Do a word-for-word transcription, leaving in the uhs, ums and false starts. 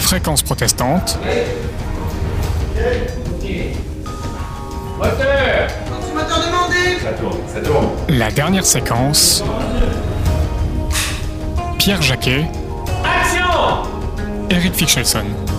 Fréquence protestante. Moteur. Consommateur demandé. Ça tourne, ça tourne. La dernière séquence. Pierre Jacquet. Action. Eric Fichelson.